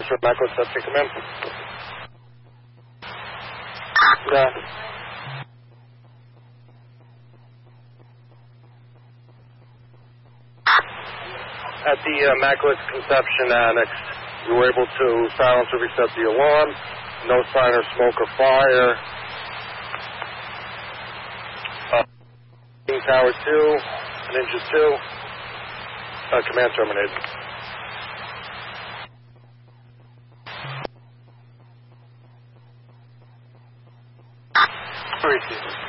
For Macro Reception, come in. At the Immaculate Conception Annex, you were able to silence or reset the alarm. No sign of smoke or fire. Tower 2, Ninja 2. Command terminated. Receiver.